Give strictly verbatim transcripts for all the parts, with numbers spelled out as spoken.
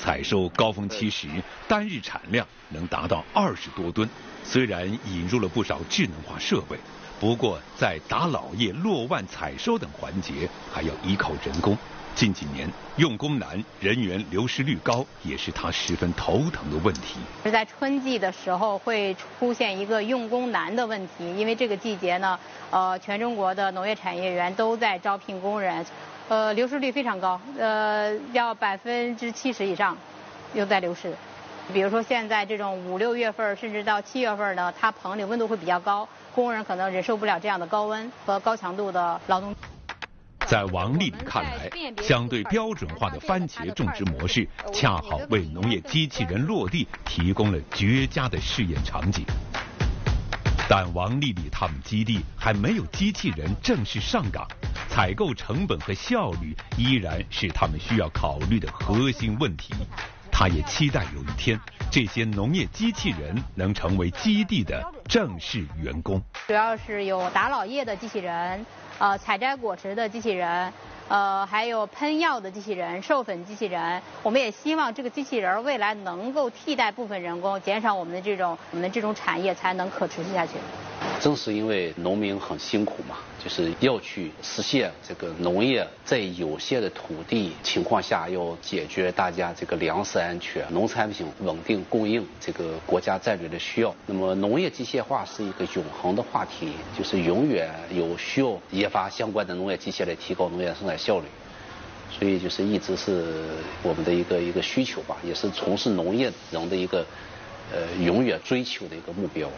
采收高峰期时，单日产量能达到二十多吨。虽然引入了不少智能化设备，不过在打老叶、落腕采收等环节还要依靠人工。近几年用工难，人员流失率高，也是他十分头疼的问题。 在春季的时候会出现一个用工难的问题，因为这个季节呢，呃，全中国的农业产业园都在招聘工人，呃，流失率非常高，呃，要百分之七十以上又在流失。比如说现在这种五六月份，甚至到七月份呢，它棚里温度会比较高，工人可能忍受不了这样的高温和高强度的劳动。 在王丽丽看来，相对标准化的番茄种植模式，恰好为农业机器人落地提供了绝佳的试验场景。但王丽丽他们基地还没有机器人正式上岗，采购成本和效率依然是他们需要考虑的核心问题。他也期待有一天，这些农业机器人能成为基地的正式员工。 主要是有打老叶的机器人，呃，采摘果实的机器人，呃，还有喷药的机器人、授粉机器人。我们也希望这个机器人未来能够替代部分人工，减少我们的这种我们的这种产业才能可持续下去。 正是因为农民很辛苦嘛，就是要去实现这个农业在有限的土地情况下，要解决大家这个粮食安全、农产品稳定供应这个国家战略的需要。那么农业机械化是一个永恒的话题，就是永远有需要研发相关的农业机械来提高农业生产效率。所以就是一直是我们的一个一个需求吧，也是从事农业人的一个呃永远追求的一个目标。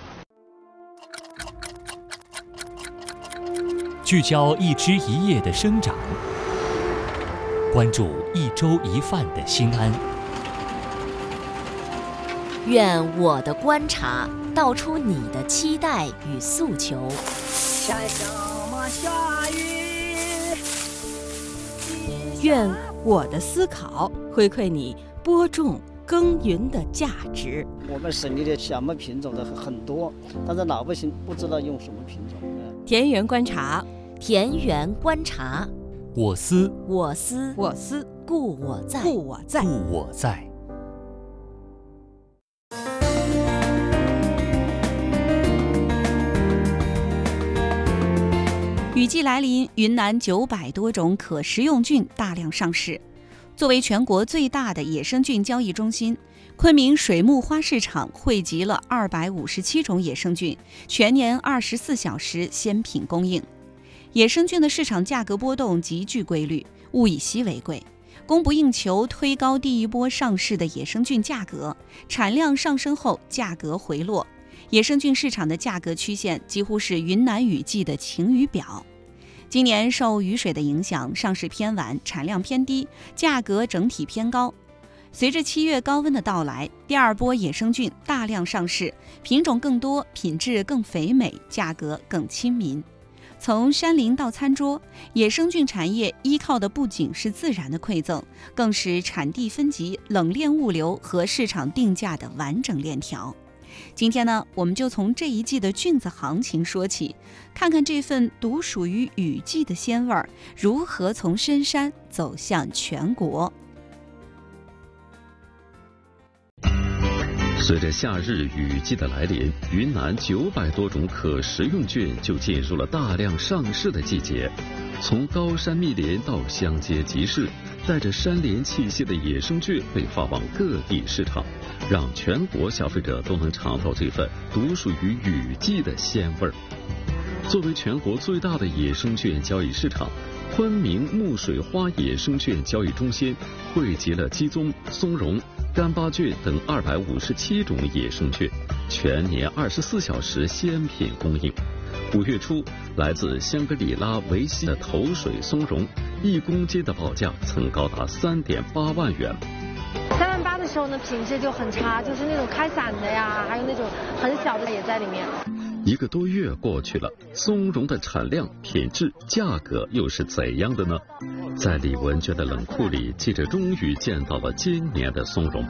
聚焦一枝一叶的生长，关注一粥一饭的心安。 愿我的观察道出你的期待与诉求。 下什么下雨？ 愿我的思考回馈你播种耕耘的价值。 我们省里的小麦品种的很多，但是老百姓不知道用什么品种。 田园观察， 田园观察， 我思我思我思故我在， 故我在， 故我在。 雨季来临，云南九百多种可食用菌大量上市。作为全国最大的野生菌交易中心，昆明水木花市场汇集了二百五十七种野生菌，全年二十四小时鲜品供应。野生菌的市场价格波动极具规律，物以稀为贵，供不应求推高第一波上市的野生菌价格，产量上升后价格回落。野生菌市场的价格曲线几乎是云南雨季的晴雨表。今年受雨水的影响，上市偏晚，产量偏低，价格整体偏高。随着七月高温的到来，第二波野生菌大量上市，品种更多，品质更肥美，价格更亲民。从山林到餐桌，野生菌产业依靠的不仅是自然的馈赠，更是产地分级、冷链物流和市场定价的完整链条。今天呢，我们就从这一季的菌子行情说起，看看这份独属于雨季的鲜味儿如何从深山走向全国。 随着夏日雨季的来临，云南九百多种可食用菌就进入了大量上市的季节。从高山密林到乡街集市，带着山林气息的野生菌被发往各地市场，让全国消费者都能尝到这份独属于雨季的鲜味儿。作为全国最大的野生菌交易市场，昆明木水花野生菌交易中心汇集了鸡枞、松茸、干巴菌等二百五十七种野生菌，全年二十四小时鲜品供应。五月初，来自香格里拉维西的头水松茸，一公斤的报价曾高达三点八万元。 三万八的时候呢，品质就很差，就是那种开散的呀，还有那种很小的也在里面。 一个多月过去了，松茸的产量、品质、价格又是怎样的呢？在李文娟的冷库里，记者终于见到了今年的松茸。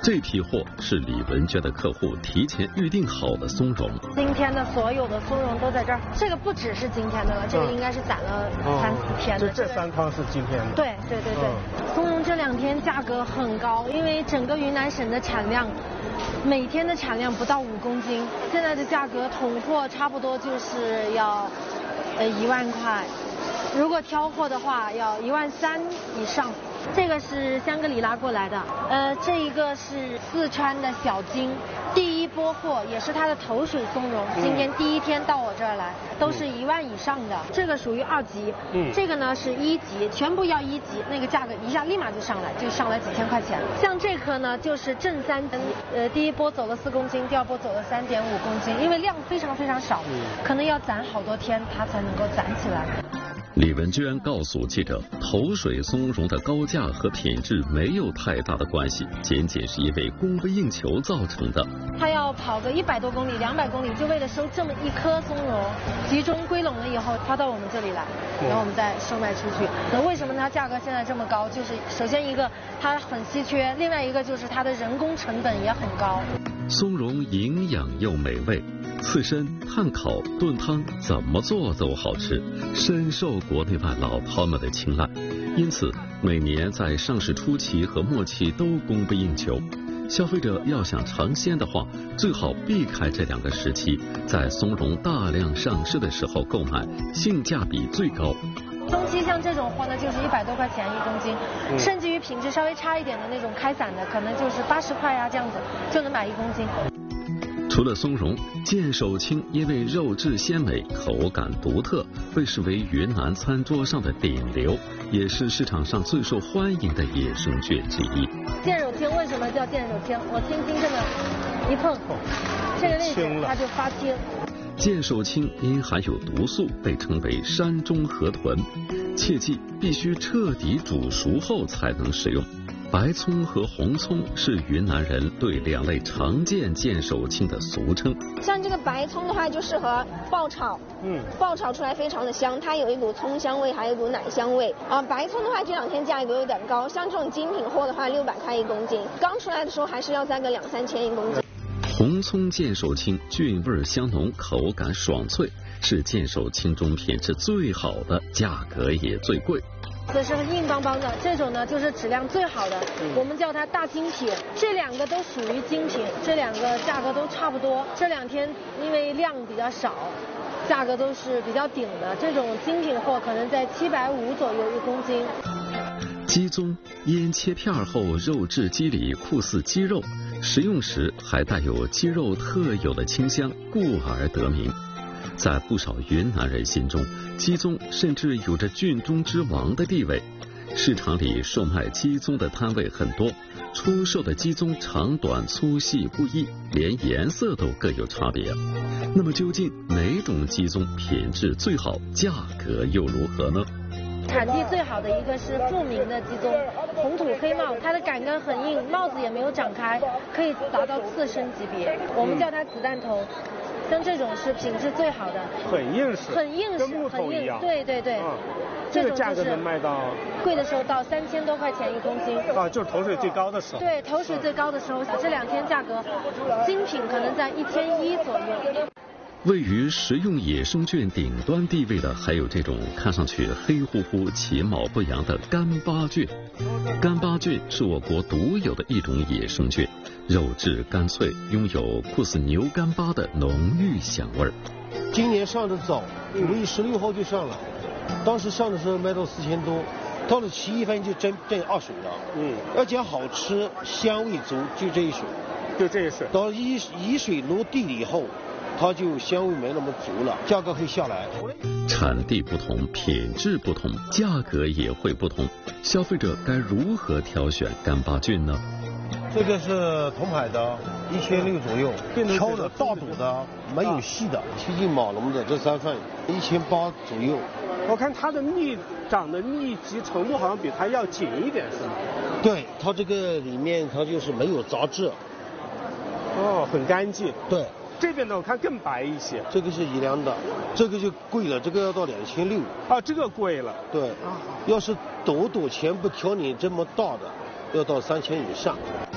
这批货是李文娟的客户提前预定好的松茸。 今天的所有的松茸都在这儿，这个不只是今天的了，这个应该是攒了三四天的。 就这三筐是今天的。 对对对对，松茸这两天价格很高，因为整个云南省的产量，每天的产量不到五公斤，现在的价格统货差不多就是要呃一万块，如果挑货的话要一万三以上。这个是香格里拉过来的，呃，这一个是四川的小金，第一波货也是它的头水松茸，今天第一天到我这儿来，都是一万以上的。这个属于二级，嗯，这个呢是一级，全部要一级，那个价格一下立马就上来，就上来几千块钱。像这颗呢就是正三级，呃，第一波走了四公斤，第二波走了三点五公斤，因为量非常非常少，可能要攒好多天它才能够攒起来。 李文娟告诉记者，头水松茸的高价和品质没有太大的关系，仅仅是因为供不应求造成的。 他要跑个一百多公里、两百公里，就为了收这么一颗松茸，集中归拢了以后，抛到我们这里来，然后我们再售卖出去。那为什么它价格现在这么高？就是首先一个它很稀缺，另外一个就是它的人工成本也很高。 松茸营养又美味，刺身、炭烤、炖汤怎么做都好吃，深受国内外老饕们的青睐。因此，每年在上市初期和末期都供不应求。消费者要想尝鲜的话，最好避开这两个时期，在松茸大量上市的时候购买，性价比最高。 中期像这种货呢，就是一百多块钱一公斤，嗯、甚至于品质稍微差一点的那种开散的，可能就是八十块啊这样子就能买一公斤。 除了松茸，剑手青因为肉质鲜美、口感独特，被视为云南餐桌上的顶流，也是市场上最受欢迎的野生菌之一。 剑手青为什么叫剑手青？我轻轻这么一碰，这个位置它就发青。 剑手青因含有毒素，被称为山中河豚，切记必须彻底煮熟后才能食用。白葱和红葱是云南人对两类常见剑手青的俗称。 像这个白葱的话，就适合爆炒，嗯，爆炒出来非常的香，它有一股葱香味，还有一股奶香味啊。白葱的话，这两天价格有点高，像这种精品货的话，六百块一公斤，刚出来的时候还是要在个两三千一公斤。 红葱剑手青菌味香浓，口感爽脆，是剑手青中品质最好的，价格也最贵。 这是硬邦邦的，这种呢就是质量最好的，嗯、我们叫它大精品。这两个都属于精品，这两个价格都差不多。这两天因为量比较少，价格都是比较顶的。这种精品货可能在七百五左右一公斤。 鸡枞腌切片后，肉质肌理酷似鸡肉，食用时还带有鸡肉特有的清香，故而得名。在不少云南人心中，鸡枞甚至有着菌中之王的地位。市场里售卖鸡枞的摊位很多，出售的鸡枞长短粗细不一，连颜色都各有差别。那么究竟哪种鸡枞品质最好，价格又如何呢？ 产地最好的一个是富明的鸡枞，红土黑帽，它的杆根很硬，帽子也没有长开，可以达到刺身级别，我们叫它子弹头。像这种是品质最好的， 很硬实， 很硬实，很硬，对对对。嗯、 这个价格能卖到贵的时候到三千多块钱一公斤。 啊，就是头水最高的时候。 对，头水最高的时候，这两天价格精品可能在一千一左右。 位于食用野生菌顶端地位的，还有这种看上去黑乎乎、其貌不扬的干巴菌。干巴菌是我国独有的一种野生菌，肉质干脆，拥有酷似牛干巴的浓郁香味儿。 今年上的早，五月十六号就上了，当时上的时候卖到四千多，到了七月份就真挣二水了。嗯，而且好吃，香味足，就这一水， 就这一水。 到一一水落地了以后，它就香味没那么足了，价格会下来。 产地不同，品质不同，价格也会不同。消费者该如何挑选干巴菌呢？ 这个是铜牌的，一千六左右，挑的大肚的，没有细的，贴近马龙的这三份，一千八左右。 我看它的密长的密集程度好像比它要紧一点，是吗？ 对，它这个里面它就是没有杂质。 哦，很干净。 对。 这边呢，我看更白一些。 这个是一两的，这个就贵了，这个要到两千六。 啊，这个贵了。 对，啊、要是朵朵钱不挑你这么大的，要到三千以上。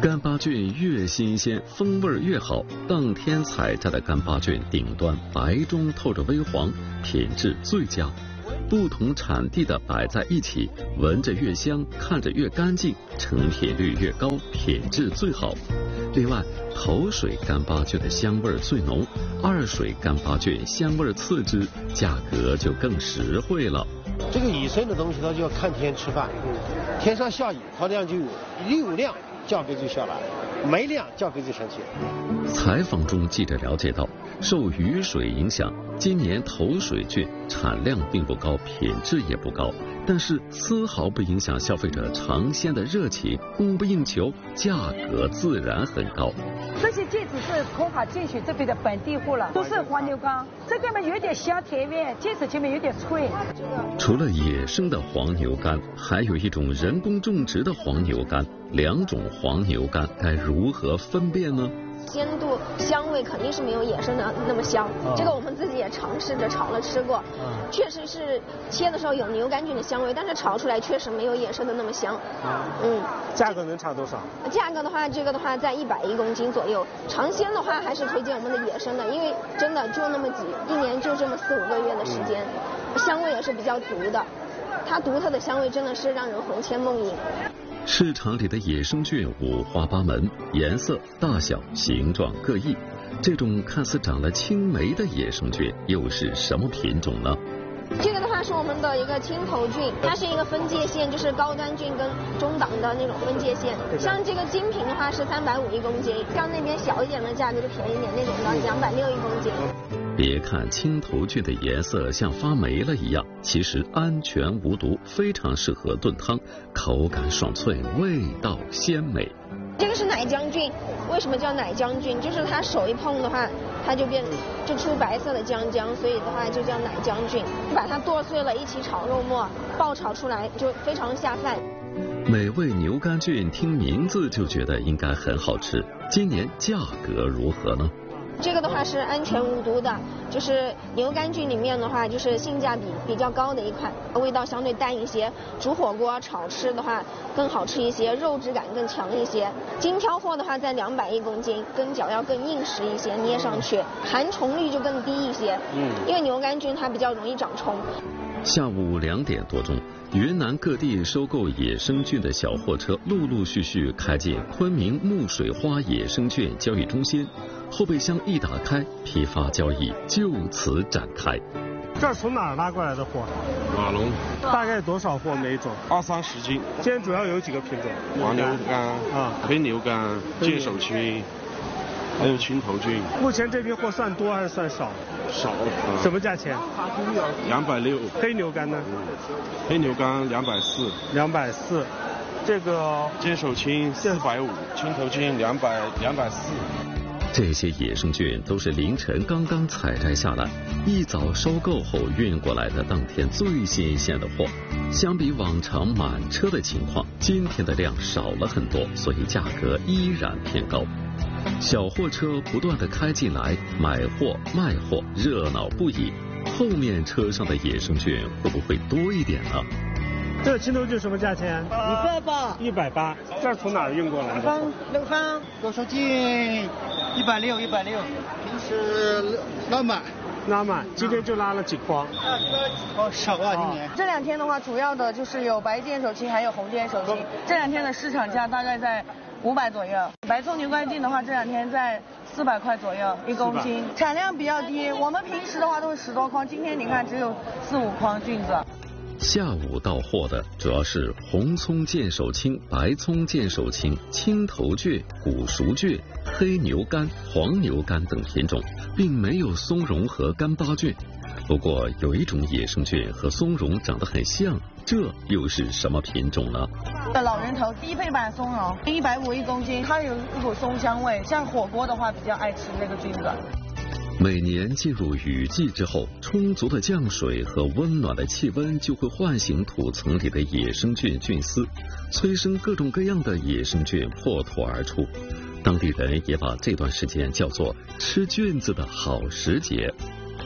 干巴菌越新鲜，风味越好。当天采摘的干巴菌顶端白中透着微黄，品质最佳。不同产地的摆在一起，闻着越香，看着越干净，成品率越高，品质最好。另外，头水干巴菌的香味最浓，二水干巴菌香味次之，价格就更实惠了。 这个野生的东西，它就要看天吃饭，天上下雨，它量就有，有量价格就下来，没量价格就上去。 采访中，记者了解到，受雨水影响，今年头水菌产量并不高，品质也不高，但是丝毫不影响消费者尝鲜的热情，供不应求，价格自然很高。 这些戒指是空海进取这边的本地货了，都是黄牛肝，这个嘛有点香甜味，戒指前面有点脆。 除了野生的黄牛肝，还有一种人工种植的黄牛肝，两种黄牛肝该如何分辨呢？ 鲜度、香味肯定是没有野生的那么香，哦、这个我们自己也尝试着炒了吃过，哦、确实是切的时候有牛肝菌的香味，但是炒出来确实没有野生的那么香。 哦、嗯，价格能差多少？ 价格的话，这个的话在一百一公斤左右。尝鲜的话，还是推荐我们的野生的，因为真的就那么几，一年就这么四五个月的时间，嗯、香味也是比较足的，它独特的香味真的是让人魂牵梦萦。 市场里的野生菌五花八门，颜色、大小、形状各异。这种看似长了青霉的野生菌又是什么品种呢？ 这个的话是我们的一个青头菌，它是一个分界线，就是高端菌跟中档的那种分界线。像这个精品的话是三百五一公斤，像那边小一点的价格就便宜一点，那种的两百六一公斤。 别看青头菌的颜色像发霉了一样，其实安全无毒，非常适合炖汤，口感爽脆，味道鲜美。 这个是奶浆菌，为什么叫奶浆菌？就是它手一碰的话，它就变就出白色的浆浆，所以的话就叫奶浆菌。把它剁碎了一起炒肉末，爆炒出来就非常下饭。 美味牛肝菌听名字就觉得应该很好吃，今年价格如何呢？ 这个的话是安全无毒的，就是牛肝菌里面的话，就是性价比比较高的一款，味道相对淡一些，煮火锅炒吃的话更好吃一些，肉质感更强一些。精挑货的话在两百一公斤，根脚要更硬实一些，捏上去含虫率就更低一些。嗯，因为牛肝菌它比较容易长虫。 下午两点多钟，云南各地收购野生菌的小货车陆陆续续开进昆明木水花野生菌交易中心，后备箱一打开，批发交易就此展开。 这是从哪儿拉过来的货？ 马龙。 大概多少货每种？ 二三十斤。 今天主要有几个品种？ 黄牛肝啊， 黑牛肝、剑手菌，还有青头菌。 目前这批货算多还是算少？ 少。嗯、 什么价钱？ 两百六。 黑牛肝呢？ 嗯、黑牛肝两百四。 两百四。这个剑手菌四百五，青头菌两百两百四。 这些野生菌都是凌晨刚刚采摘下来，一早收购后运过来的当天最新鲜的货。相比往常满车的情况，今天的量少了很多，所以价格依然偏高。小货车不断的开进来，买货卖货，热闹不已。后面车上的野生菌会不会多一点呢？ 这个青头菌什么价钱？ 一百八。 一百八。这是从哪儿运过来的？ 方六方多少斤？一百六，一百六。平时拉满。 拉满。今天就拉了几筐？ 哦，少啊，今年。 这两天的话，主要的就是有白剑手青，还有红剑手青。这两天的市场价大概在五百左右。白葱牛肝菌的话，这两天在四百块左右一公斤，产量比较低。我们平时的话都是十多筐，今天你看只有四五筐菌子。 下午到货的主要是红葱剑手青、白葱剑手青、青头菌、古熟菌、黑牛肝、黄牛肝等品种，并没有松茸和干巴菌。不过有一种野生菌和松茸长得很像，这又是什么品种呢？ 老人头低配版松茸，一百五一公斤，它有一股松香味，像火锅的话比较爱吃这个菌子。 每年进入雨季之后，充足的降水和温暖的气温就会唤醒土层里的野生菌菌丝，催生各种各样的野生菌破土而出。当地人也把这段时间叫做吃菌子的好时节。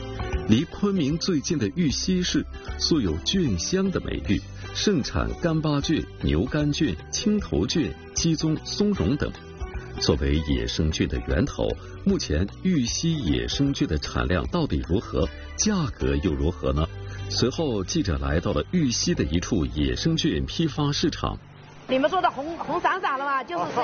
离昆明最近的玉溪市素有卷乡的美誉，盛产干巴卷、牛肝卷、青头卷、鸡枞、松茸等。作为野生菌的源头，目前玉溪野生菌的产量到底如何？价格又如何呢？随后，记者来到了玉溪的一处野生菌批发市场。 你们说的红红闪闪了吧？就是